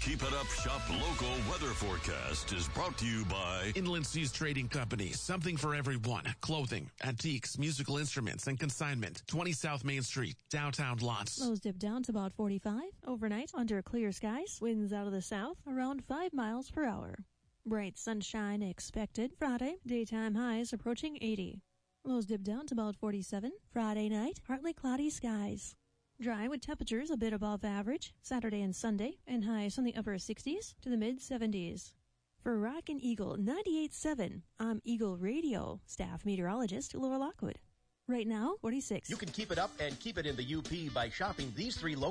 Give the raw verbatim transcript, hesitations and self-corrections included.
Keep It Up Shop Local weather forecast is brought to you by Inland Seas Trading Company. Something for everyone. Clothing, antiques, musical instruments, and consignment. twenty South Main Street, downtown Lots. Lows dip down to about forty-five. Overnight, under clear skies. Winds out of the south, around five miles per hour. Bright sunshine expected. Friday, daytime highs approaching eighty. Lows dip down to about forty-seven. Friday night, partly cloudy skies. Dry with temperatures a bit above average Saturday and Sunday, and highs from the upper sixties to the mid-seventies. For Rockin' Eagle ninety-eight point seven, I'm Eagle Radio staff meteorologist Laura Lockwood. Right now, forty-six. You can keep it up and keep it in the U P by shopping these three local